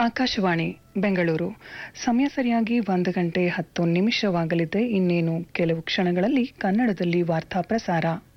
ಆಕಾಶವಾಣಿ ಬೆಂಗಳೂರು. ಸಮಯ ಸರಿಯಾಗಿ 1 ಗಂಟೆ 10 ನಿಮಿಷವಾಗಲಿದೆ. ಇನ್ನೇನು ಕೆಲವು ಕ್ಷಣಗಳಲ್ಲಿ ಕನ್ನಡದಲ್ಲಿ ವಾರ್ತಾ ಪ್ರಸಾರ.